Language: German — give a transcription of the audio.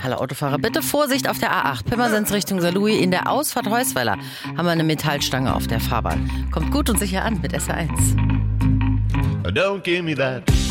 Alle Autofahrer, bitte Vorsicht auf der A8. Pirmasens Richtung Saarlouis. In der Ausfahrt Heusweiler haben wir eine Metallstange auf der Fahrbahn. Kommt gut und sicher an mit SR1. Don't give me that